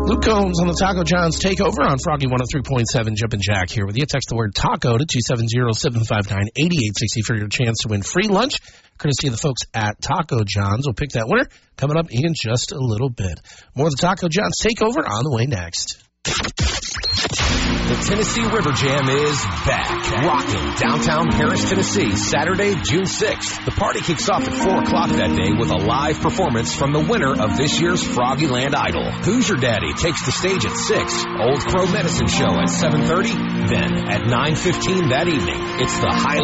Luke Combs on the Taco John's Takeover on Froggy 103.7. Jumpin' Jack here with you. Text the word taco to 270-759-8860 for your chance to win free lunch, courtesy of the folks at Taco John's. We'll pick that winner coming up in just a little bit. More of the Taco John's Takeover on the way next. The Tennessee River Jam is back. Rocking downtown Paris, Tennessee, Saturday, June 6th. The party kicks off at 4 o'clock that day with a live performance from the winner of this year's Froggyland Idol. Who's Your Daddy takes the stage at 6. Old Crow Medicine Show at 7:30. Then at 9:15 that evening, it's the highly